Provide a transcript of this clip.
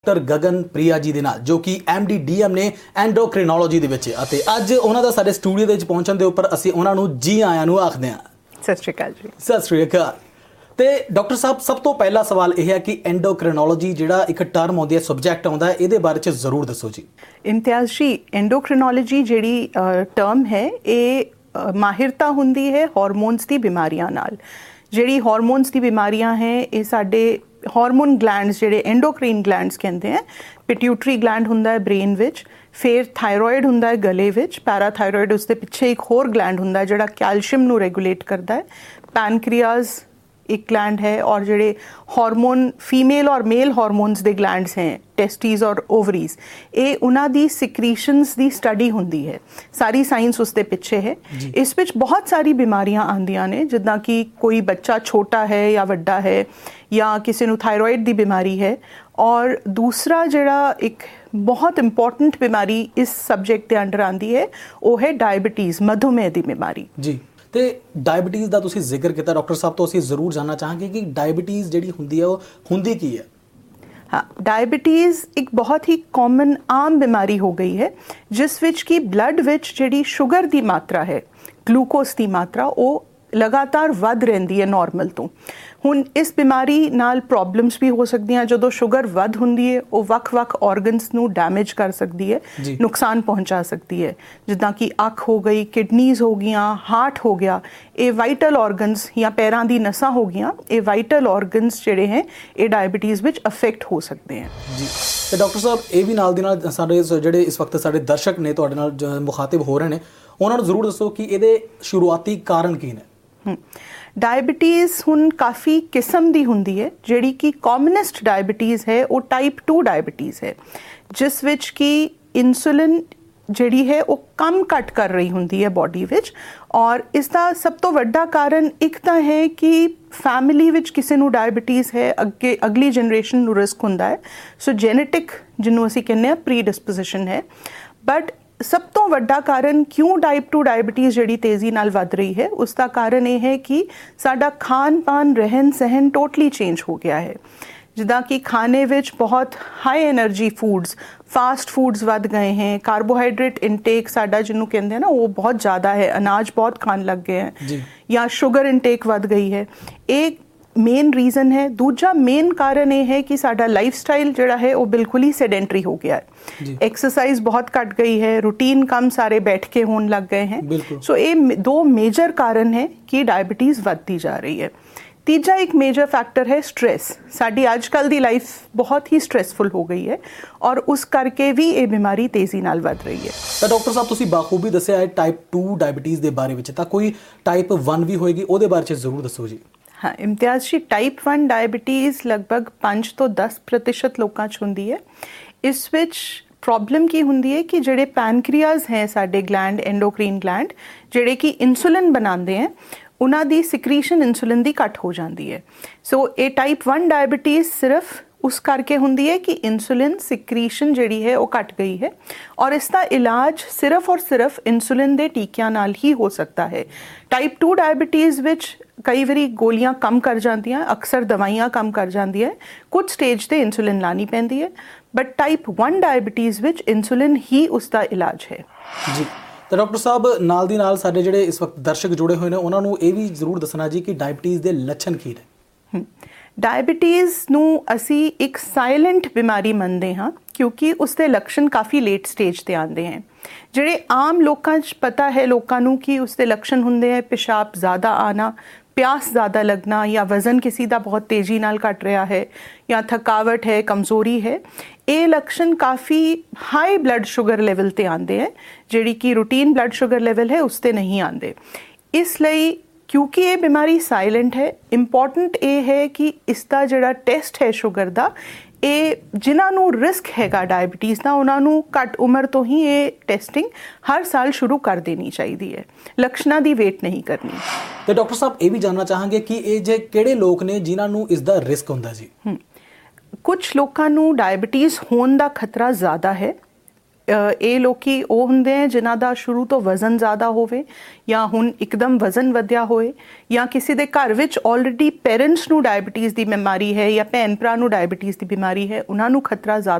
Doctor Gagan Priya ji ਦੇ ਨਾਲ ਜੋ ਕਿ MD DM ਨੇ ਐਂਡੋਕ੍ਰਿਨੋਲੋਜੀ ਦੇ ਵਿੱਚ ਅਤੇ ਅੱਜ ਉਹਨਾਂ ਦਾ ਸਾਡੇ ਸਟੂਡੀਓ ਦੇ ਵਿੱਚ ਪਹੁੰਚਣ ਦੇ ਉੱਪਰ ਅਸੀਂ ਉਹਨਾਂ ਨੂੰ ਜੀ ਆਇਆਂ ਨੂੰ ਆਖਦੇ ਹਾਂ। ਸਤਿ ਸ਼੍ਰੀ ਅਕਾਲ ਜੀ। ਸਤਿ ਸ਼੍ਰੀ ਅਕਾਲ। ਤੇ ਡਾਕਟਰ ਸਾਹਿਬ, ਸਭ ਤੋਂ ਪਹਿਲਾ ਸਵਾਲ ਇਹ ਹੈ ਕਿ ਐਂਡੋਕ੍ਰਿਨੋਲੋਜੀ ਜਿਹੜਾ ਇੱਕ ਟਰਮ ਆਉਂਦੀ ਹੈ, ਸਬਜੈਕਟ ਆਉਂਦਾ ਹੈ, ਇਹਦੇ ਬਾਰੇ 'ਚ ਜ਼ਰੂਰ ਦੱਸੋ ਜੀ। ਇਮਤਿਆਜ਼ ਜੀ, ਐਂਡੋਕ੍ਰਿਨੋਲੋਜੀ ਜਿਹੜੀ ਟਰਮ ਹੈ ਇਹ ਮਾਹਿਰਤਾ ਹੁੰਦੀ ਹੈ ਹਾਰਮੋਨਸ ਦੀ ਬਿਮਾਰੀਆਂ ਨਾਲ। ਜਿਹੜੀ ਹਾਰਮੋਨਸ ਦੀ ਬਿਮਾਰੀਆਂ ਹੈ ਇਹ ਸਾਡੇ ਹਾਰਮੋਨ ਗਲੈਂਡਸ ਜਿਹੜੇ ਐਂਡੋਕ੍ਰੀਨ ਗਲੈਂਡਸ ਕਹਿੰਦੇ ਆ। ਪਿਟਿਊਟਰੀ ਗਲੈਂਡ ਹੁੰਦਾ ਹੈ ਬ੍ਰੇਨ ਵਿੱਚ, ਫਿਰ ਥਾਇਰੋਇਡ ਹੁੰਦਾ ਹੈ ਗਲੇ ਵਿੱਚ, ਪੈਰਾਥਾਇਰੋਇਡ ਉਸ ਦੇ ਪਿੱਛੇ ਇੱਕ ਹੋਰ ਗਲੈਂਡ ਹੁੰਦਾ ਜਿਹੜਾ ਕੈਲਸ਼ੀਅਮ ਨੂੰ ਰੈਗੂਲੇਟ ਕਰਦਾ ਹੈ। ਪੈਨਕ੍ਰੀਆਸ एक ग्लैंड है और जेडे हार्मोन फीमेल और मेल हार्मोन्स दे ग्लैंड्स हैं, टेस्टीज और ओवरीज, ये उन्हां दी सिक्रीशंस दी स्टडी हुंदी है। सारी साइंस उसके पिछे है। इस विच बहुत सारी बीमारियां आंदियां ने, जिद्दां कि कोई बच्चा छोटा है या वड्डा है या किसी नूं थायरॉइड दी बीमारी है। और दूसरा जिहड़ा एक बहुत इंपॉर्टेंट बीमारी इस सब्जेक्ट के अंडर आंदी है वो है डायबिटीज़, मधुमेह दी बीमारी जी। ਤੇ ਡਾਇਬਟੀਜ਼ ਦਾ ਤੁਸੀਂ ਜ਼ਿਕਰ ਕੀਤਾ ਡਾਕਟਰ ਸਾਹਿਬ ਤੋਂ, ਅਸੀਂ ਜ਼ਰੂਰ ਜਾਣਨਾ ਚਾਹਾਂਗੇ ਕਿ ਡਾਇਬਟੀਜ਼ ਜਿਹੜੀ ਹੁੰਦੀ ਹੈ ਉਹ ਹੁੰਦੀ ਕੀ ਹੈ। हाँ, डायबिटीज़ एक बहुत ही कॉमन आम बीमारी हो गई है जिस विच की ब्लड विच जिहड़ी शुगर दी मात्रा है, ग्लूकोज दी मात्रा वो लगातार वध रहिंदी है नॉर्मल तो। हुण इस बीमारी नाल प्रॉब्लम्स भी हो सकदियां। जदों शुगर वध हुंदी है वो वख-वख ऑर्गनस नूं डैमेज कर सकदी है, नुकसान पहुंचा सकती है, जिद्दां कि अख हो गई, किडनीज़ हो गईयां, हार्ट हो गया। ये वाइटल ऑर्गनस या पैरां दी नसां हो गईयां, ये वाइटल ऑर्गनस जिहड़े हैं ये डायबिटीज़ विच अफेक्ट हो सकते हैं जी। तो डॉक्टर साहब ये भी नाल दी नाल साडे जिहड़े इस वक्त साडे दर्शक ने तुहाडे नाल मुखातिब हो रहे हैं, उन्हां नूं जरूर दसो कि इहदे शुरुआती कारण की ने। डायबिटीज़ हुण काफ़ी किस्म दी हुंदी है। जिहड़ी कि कॉमनेस्ट डायबिटीज़ है वो टाइप 2 डायबिटीज़ है, जिस विच कि इंसुलिन जिहड़ी है वो कम घट कर रही हुंदी है बॉडी विच। और इसका सब तो वड्डा कारण एक तो है कि फैमिली विच किसी नूं डायबिटीज़ है, अगे अगली जनरेशन नूं रिस्क हुंदा है। सो जेनेटिक जिन्हों असीं कहने प्री डिस्पोजिशन है। बट सब तो वड्डा कारण क्यों टाइप 2 डायबिटीज़ जिहड़ी तेज़ी नाल वध रही है उसका कारण ये है कि साडा खान पान रहन सहन टोटली चेंज हो गया है। जिदा कि खाने विच बहुत high energy foods, fast foods वध गए हैं। कार्बोहाइड्रेट इनटेक साडा जिन्हों कहते हैं ना वो बहुत ज़्यादा है, अनाज बहुत खान लग गए हैं, या शुगर इनटेक वध गई है। एक मेन रीज़न है। दूजा मेन कारण ये है कि साडा लाइफ स्टाइल जिहड़ा है वो बिल्कुल ही सेडेंटरी हो गया है। एक्सरसाइज बहुत घट गई है, रूटीन काम सारे बैठ के होने लग गए हैं। सो ये दो मेजर कारण है कि डायबिटीज़ बढ़ती जा रही है। तीजा एक मेजर फैक्टर है स्ट्रेस। साडी आजकल दी लाइफ बहुत ही स्ट्रेसफुल हो गई है और उस करके भी ये बीमारी तेज़ी नाल वध रही है। तो डॉक्टर साहब तुसीं बाखूबी दस्सिया है टाइप 2 डायबिटीज़ के बारे में, तो कोई टाइप 1 भी होएगी, ਉਹਦੇ ਬਾਰੇ 'ਚ ਜ਼ਰੂਰ ਦੱਸੋ जी। हाँ, इम्तियाज़ जी, टाइप 1 डायबिटीज़ लगभग 5 ਤੋਂ 10% लोगों च हुंदी है। इस विच प्रॉब्लम की हुंदी है कि जिहड़े पैनक्रियाज हैं साडे ग्लैंड, एंडोक्रीन ग्लैंड, जिहड़े कि इंसुलिन बनाते हैं, उन्हां दी सिक्रीशन इंसुलिन दी घट हो जाती है। सो ये टाइप 1 डायबिटीज़ सिर्फ उस करके हुंदी है कि इंसुलिन सिक्रीशन जिहड़ी है वो घट गई है। और इसका इलाज सिर्फ और सिर्फ इंसुलिन दे टीकियां नाल ही हो सकता है। टाइप 2 डायबिटीज़ विच कई बारी गोलियां कम कर जांदियां, अक्सर दवाइयां कम कर जांदियां, कुछ स्टेज ते इंसुलिन लानी पैंदी है। But type 1 diabetes which insulin ही उसका इलाज है जी। तो डॉक्टर साहब नाल दी नाल साडे जिहड़े इस वक्त दर्शक जुड़े हुए हैं उन्हां नूं ये भी जरूर दसना जी कि डायबिटीज़ दे लक्षण की ने। डायबिटीज़ नूं असी एक साइलेंट बीमारी मनते हाँ, क्योंकि उसके लक्षण काफ़ी लेट स्टेज ते आते हैं। जिहड़े आम लोकां च पता है लोकां नूं कि उसके लक्षण हुंदे हैं पेशाब ज़्यादा आना, प्यास ज़्यादा लगना, या वज़न किसी का बहुत तेज़ी नाल घट रहा है, या थकावट है, कमज़ोरी है। ये लक्षण काफ़ी हाई ब्लड शुगर लेवल ते आते हैं, जिहड़ी कि रूटीन ब्लड शुगर लेवल है उसते नहीं आते। इसलिए क्योंकि ये बीमारी साइलेंट है, इंपॉर्टेंट ये है कि इसका जिहड़ा टेस्ट है शुगर का, ये जिन्हां नूं रिस्क हैगा डायबिटीज़ का उन्हां नूं घट उम्र तो ही ये टेस्टिंग हर साल शुरू कर देनी चाहिए है। लक्षणां दी वेट नहीं करनी। तो डॉक्टर साहब ये भी जानना चाहांगे कि ये जे किहड़े लोग ने जिन्हां नूं इसका रिस्क हुंदा जी। कुछ लोकां नूं डायबिटीज़ होने का खतरा ज़्यादा है। ਇਹ ਲੋਕੀ ਉਹ ਹੁੰਦੇ ਆ ਜਿਨ੍ਹਾਂ ਦਾ ਸ਼ੁਰੂ ਤੋਂ ਵਜ਼ਨ ਜ਼ਿਆਦਾ ਹੋਵੇ ਜਾਂ ਹੁਣ ਇੱਕਦਮ ਵਜ਼ਨ ਵਧਿਆ ਹੋਏ ਜਾਂ ਕਿਸੇ ਦੇ ਘਰ ਵਿੱਚ ਆਲਰੇਡੀ ਪੇਰੈਂਟਸ ਨੂੰ ਡਾਇਬੀਟੀਜ਼ ਦੀ ਬਿਮਾਰੀ ਹੈ ਜਾਂ ਭੈਣ ਭਰਾ ਨੂੰ ਡਾਇਬੀਟੀਜ਼ ਦੀ ਬਿਮਾਰੀ ਹੈ, ਉਹਨਾਂ ਨੂੰ ਖਤਰਾ ਜ਼ਿਆਦਾ